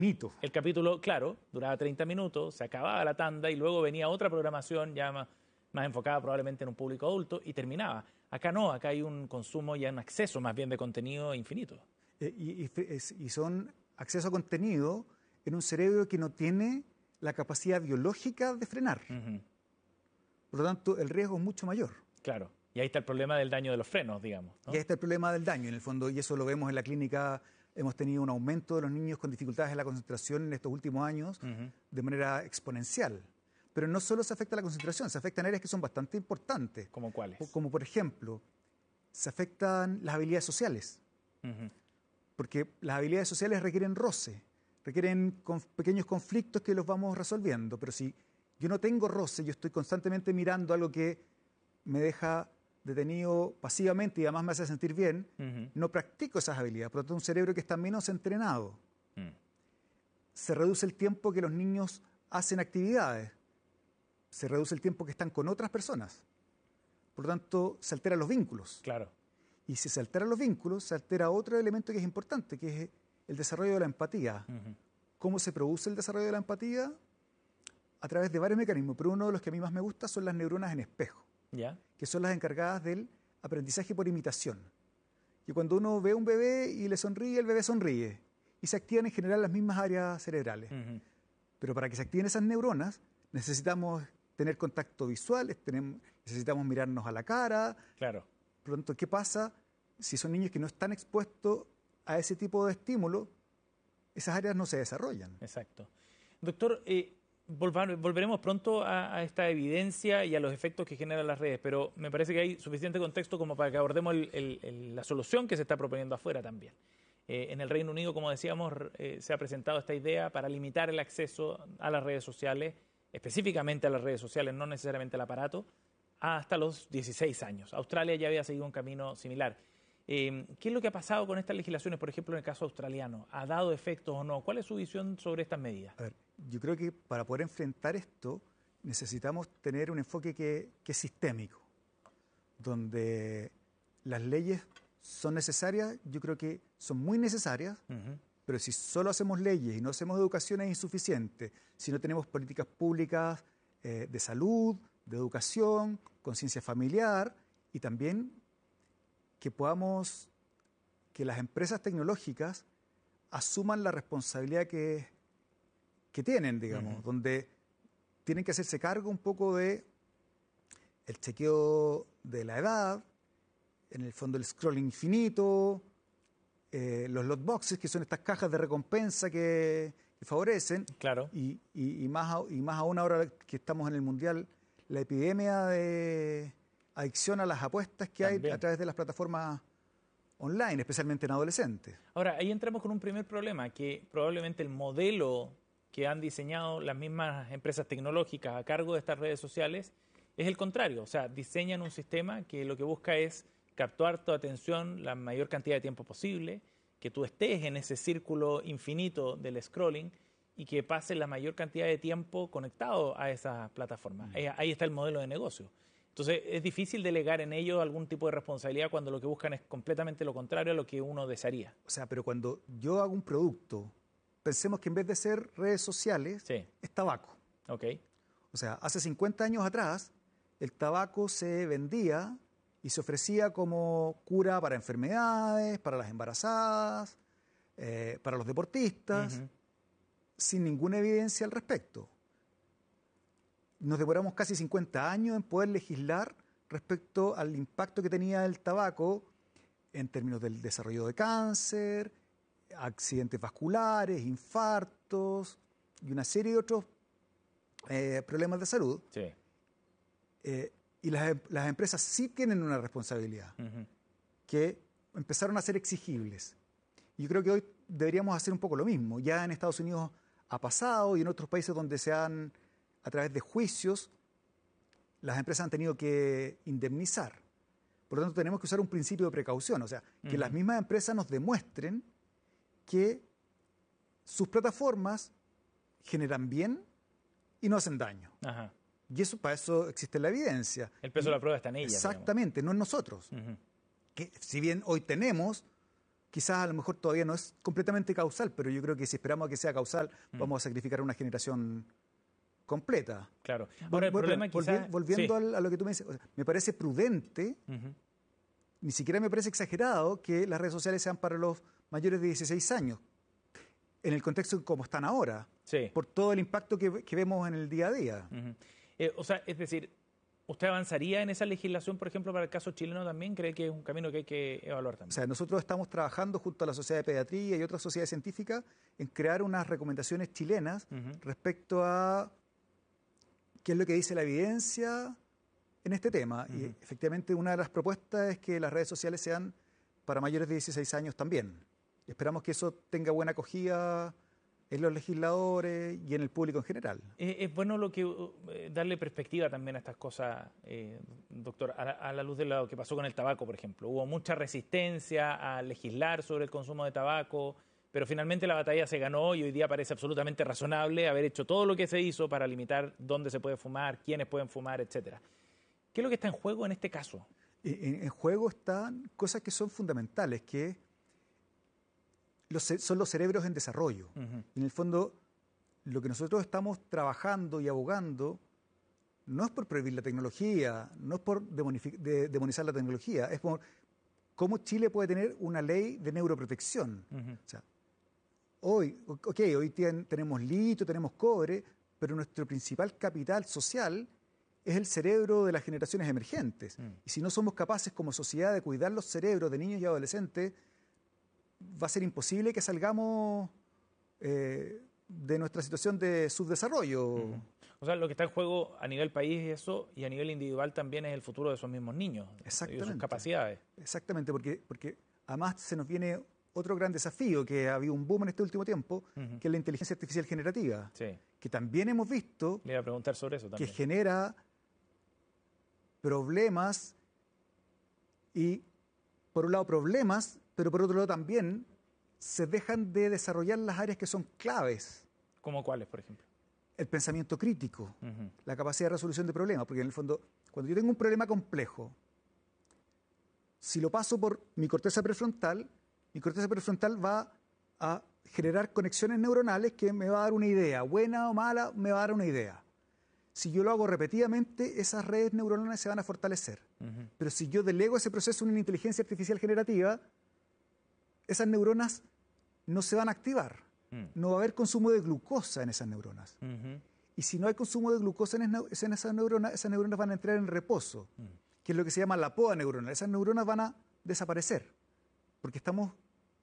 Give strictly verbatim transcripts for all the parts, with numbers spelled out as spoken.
Mito. El capítulo, claro, duraba treinta minutos, se acababa la tanda y luego venía otra programación ya más, más enfocada probablemente en un público adulto y terminaba. Acá no, acá hay un consumo y un acceso más bien de contenido infinito. Eh, y, y, y son acceso a contenido en un cerebro que no tiene la capacidad biológica de frenar. Uh-huh. Por lo tanto, el riesgo es mucho mayor. Claro. Y ahí está el problema del daño de los frenos, digamos, ¿no? Y ahí está el problema del daño, en el fondo, y eso lo vemos en la clínica. Hemos tenido un aumento de los niños con dificultades en la concentración en estos últimos años uh-huh. de manera exponencial. Pero no solo se afecta la concentración, se afectan áreas que son bastante importantes. ¿Cómo cuáles? Como, por ejemplo, se afectan las habilidades sociales. Uh-huh. Porque las habilidades sociales requieren roce, requieren con pequeños conflictos que los vamos resolviendo. Pero si yo no tengo roce, yo estoy constantemente mirando algo que me deja detenido pasivamente y además me hace sentir bien, uh-huh. no practico esas habilidades. Por lo tanto, un cerebro que está menos entrenado. Uh-huh. Se reduce el tiempo que los niños hacen actividades. Se reduce el tiempo que están con otras personas. Por lo tanto, se alteran los vínculos. Claro. Y si se alteran los vínculos, se altera otro elemento que es importante, que es el desarrollo de la empatía. Uh-huh. ¿Cómo se produce el desarrollo de la empatía? A través de varios mecanismos, pero uno de los que a mí más me gusta son las neuronas en espejo. ¿Ya? Que son las encargadas del aprendizaje por imitación. Y cuando uno ve a un bebé y le sonríe, el bebé sonríe. Y se activan en general las mismas áreas cerebrales. Uh-huh. Pero para que se activen esas neuronas, necesitamos tener contacto visual, tenemos, necesitamos mirarnos a la cara. Claro. Por lo tanto, ¿qué pasa si son niños que no están expuestos a ese tipo de estímulo? Esas áreas no se desarrollan. Exacto. Doctor, eh, volveremos pronto a, a esta evidencia y a los efectos que generan las redes, pero me parece que hay suficiente contexto como para que abordemos el, el, el, la solución que se está proponiendo afuera también. Eh, en el Reino Unido, como decíamos, eh, se ha presentado esta idea para limitar el acceso a las redes sociales, específicamente a las redes sociales, no necesariamente al aparato, hasta los dieciséis años. Australia ya había seguido un camino similar. Eh, ¿Qué es lo que ha pasado con estas legislaciones, por ejemplo, en el caso australiano? ¿Ha dado efectos o no? ¿Cuál es su visión sobre estas medidas? A ver, yo creo que para poder enfrentar esto necesitamos tener un enfoque que, que es sistémico, donde las leyes son necesarias, yo creo que son muy necesarias, uh-huh. pero si solo hacemos leyes y no hacemos educación es insuficiente, si no tenemos políticas públicas eh, de salud, de educación, conciencia familiar y también que podamos, que las empresas tecnológicas asuman la responsabilidad que, que tienen, digamos, uh-huh. donde tienen que hacerse cargo un poco de el chequeo de la edad, en el fondo el scrolling infinito, eh, los lot boxes, que son estas cajas de recompensa que, que favorecen, claro. y, y, y, más, y más aún ahora que estamos en el Mundial, la epidemia de adicción a las apuestas que También. hay a través de las plataformas online, especialmente en adolescentes. Ahora, ahí entramos con un primer problema, que probablemente el modelo que han diseñado las mismas empresas tecnológicas a cargo de estas redes sociales es el contrario. O sea, diseñan un sistema que lo que busca es captar tu atención la mayor cantidad de tiempo posible, que tú estés en ese círculo infinito del scrolling y que pases la mayor cantidad de tiempo conectado a esas plataformas. Mm. Ahí, ahí está el modelo de negocio. Entonces, es difícil delegar en ellos algún tipo de responsabilidad cuando lo que buscan es completamente lo contrario a lo que uno desearía. O sea, pero cuando yo hago un producto, pensemos que en vez de ser redes sociales, sí. es tabaco. Okay. O sea, hace cincuenta años atrás, el tabaco se vendía y se ofrecía como cura para enfermedades, para las embarazadas, eh, para los deportistas, uh-huh. sin ninguna evidencia al respecto. Nos demoramos casi cincuenta años en poder legislar respecto al impacto que tenía el tabaco en términos del desarrollo de cáncer, accidentes vasculares, infartos y una serie de otros eh, problemas de salud. Sí. Eh, y las, las empresas sí tienen una responsabilidad, uh-huh. que empezaron a ser exigibles. Y yo creo que hoy deberíamos hacer un poco lo mismo. Ya en Estados Unidos ha pasado y en otros países donde se han, a través de juicios, las empresas han tenido que indemnizar. Por lo tanto, tenemos que usar un principio de precaución, o sea, que uh-huh. las mismas empresas nos demuestren que sus plataformas generan bien y no hacen daño. Ajá. Y eso, para eso existe la evidencia. El peso y, de la prueba está en ella. Exactamente, digamos. No en nosotros. Uh-huh. Que si bien hoy tenemos quizás a lo mejor todavía no es completamente causal, pero yo creo que si esperamos a que sea causal, mm. vamos a sacrificar una generación completa. Claro. Ahora, el problema Volvi quizás... Volviendo sí. a lo que tú me dices, o sea, me parece prudente, uh-huh. ni siquiera me parece exagerado que las redes sociales sean para los mayores de dieciséis años, en el contexto como están ahora, sí. por todo el impacto que, que vemos en el día a día. Uh-huh. eh, o sea, es decir, ¿usted avanzaría en esa legislación, por ejemplo, para el caso chileno también? ¿Cree que es un camino que hay que evaluar también? O sea, nosotros estamos trabajando junto a la Sociedad de Pediatría y otras sociedades científicas en crear unas recomendaciones chilenas uh-huh. respecto a qué es lo que dice la evidencia en este tema. Uh-huh. Y efectivamente una de las propuestas es que las redes sociales sean para mayores de dieciséis años también. Esperamos que eso tenga buena acogida en los legisladores y en el público en general. Es, es bueno lo que eh, darle perspectiva también a estas cosas, eh, doctor, a la, a la luz de lo que pasó con el tabaco, por ejemplo. Hubo mucha resistencia a legislar sobre el consumo de tabaco, pero finalmente la batalla se ganó y hoy día parece absolutamente razonable haber hecho todo lo que se hizo para limitar dónde se puede fumar, quiénes pueden fumar, etcétera. ¿Qué es lo que está en juego en este caso? En, en juego están cosas que son fundamentales, que los, son los cerebros en desarrollo. Uh-huh. En el fondo, lo que nosotros estamos trabajando y abogando no es por prohibir la tecnología, no es por de, demonizar la tecnología, es por cómo Chile puede tener una ley de neuroprotección. Uh-huh. O sea, hoy, ok, hoy ten, tenemos litio, tenemos cobre, pero nuestro principal capital social es el cerebro de las generaciones emergentes. Mm. Y si no somos capaces como sociedad de cuidar los cerebros de niños y adolescentes, va a ser imposible que salgamos eh, de nuestra situación de subdesarrollo. Mm. O sea, lo que está en juego a nivel país es eso, y a nivel individual también es el futuro de esos mismos niños. Exactamente. Y sus capacidades. Exactamente, porque, porque además se nos viene otro gran desafío, que ha habido un boom en este último tiempo, uh-huh. que es la inteligencia artificial generativa, sí. que también hemos visto Le iba a preguntar sobre eso también. que genera problemas, y por un lado problemas, pero por otro lado también se dejan de desarrollar las áreas que son claves. ¿Cómo cuáles, por ejemplo? El pensamiento crítico, uh-huh. la capacidad de resolución de problemas, porque en el fondo, cuando yo tengo un problema complejo, si lo paso por mi corteza prefrontal, mi corteza prefrontal va a generar conexiones neuronales que me va a dar una idea, buena o mala, me va a dar una idea. Si yo lo hago repetidamente, esas redes neuronales se van a fortalecer. Uh-huh. Pero si yo delego ese proceso en una inteligencia artificial generativa, esas neuronas no se van a activar. Uh-huh. No va a haber consumo de glucosa en esas neuronas. Uh-huh. Y si no hay consumo de glucosa en, es, en esas neuronas, esas neuronas van a entrar en reposo, uh-huh. que es lo que se llama la poda neuronal. Esas neuronas van a desaparecer, porque estamos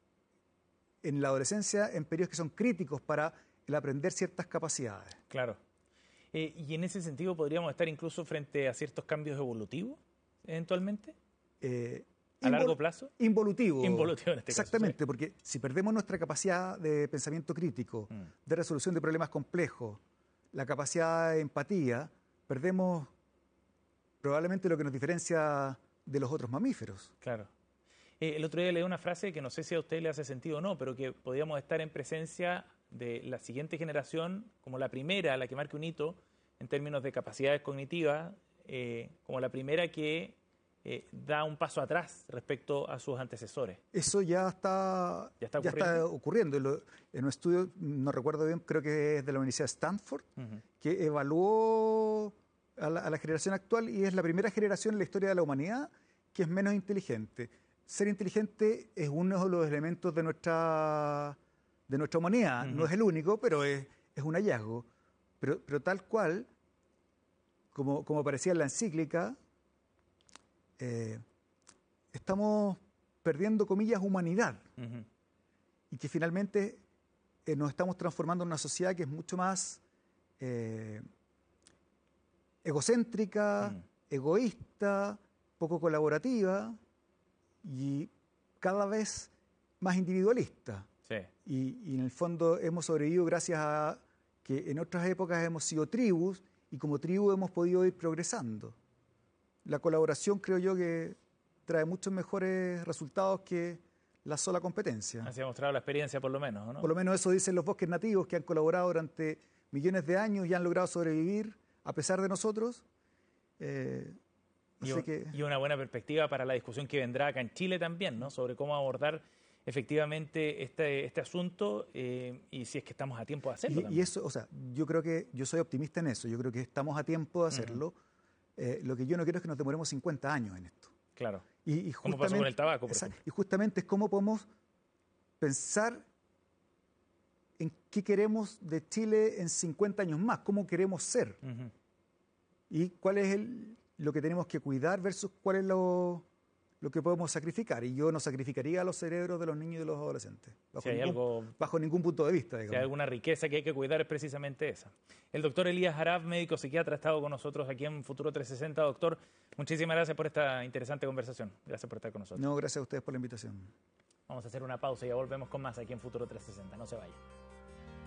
en la adolescencia en periodos que son críticos para el aprender ciertas capacidades. Claro. Eh, y en ese sentido, ¿podríamos estar incluso frente a ciertos cambios evolutivos, eventualmente? Eh, ¿A largo plazo? Involutivo. Involutivo en este caso. Exactamente, sí. Porque si perdemos nuestra capacidad de pensamiento crítico, mm. de resolución de problemas complejos, la capacidad de empatía, perdemos probablemente lo que nos diferencia de los otros mamíferos. Claro. Eh, el otro día leí una frase que no sé si a usted le hace sentido o no, pero que podríamos estar en presencia de la siguiente generación como la primera, la que marque un hito en términos de capacidades cognitivas, eh, como la primera que eh, da un paso atrás respecto a sus antecesores. Eso ya está, ya está ya ocurriendo. Está ocurriendo. Lo, en un estudio, no recuerdo bien, creo que es de la Universidad de Stanford, uh-huh. que evaluó a la, a la generación actual y es la primera generación en la historia de la humanidad que es menos inteligente. Ser inteligente es uno de los elementos de nuestra... de nuestra humanidad. Uh-huh. No es el único, pero es, es un hallazgo. Pero, pero tal cual, como, como aparecía en la encíclica, eh, estamos perdiendo, comillas, humanidad. Uh-huh. Y que finalmente eh, nos estamos transformando en una sociedad que es mucho más eh, egocéntrica, uh-huh. egoísta, poco colaborativa y cada vez más individualista. Sí. Y, y en el fondo hemos sobrevivido gracias a que en otras épocas hemos sido tribus y como tribu hemos podido ir progresando. La colaboración creo yo que trae muchos mejores resultados que la sola competencia. Así ha mostrado la experiencia por lo menos, ¿no? Por lo menos eso dicen los bosques nativos que han colaborado durante millones de años y han logrado sobrevivir a pesar de nosotros. Eh, y, así que... y una buena perspectiva para la discusión que vendrá acá en Chile también, ¿no? Sobre cómo abordar efectivamente este, este asunto eh, y si es que estamos a tiempo de hacerlo. Y, y eso, o sea, yo creo que yo soy optimista en eso, yo creo que estamos a tiempo de hacerlo. Uh-huh. eh, lo que yo no quiero es que nos demoremos cincuenta años en esto. Claro. Y, y como pasó con el tabaco, por esa, y justamente es cómo podemos pensar en qué queremos de Chile en cincuenta años más, cómo queremos ser. Uh-huh. Y cuál es el, lo que tenemos que cuidar versus cuál es lo... lo que podemos sacrificar, y yo no sacrificaría a los cerebros de los niños y de los adolescentes, bajo, si hay ningún, algo, bajo ningún punto de vista. Digamos. Si hay alguna riqueza que hay que cuidar es precisamente esa. El doctor Elías Jarab, médico psiquiatra, ha estado con nosotros aquí en Futuro trescientos sesenta. Doctor, muchísimas gracias por esta interesante conversación. Gracias por estar con nosotros. No, gracias a ustedes por la invitación. Vamos a hacer una pausa y ya volvemos con más aquí en Futuro trescientos sesenta. No se vayan.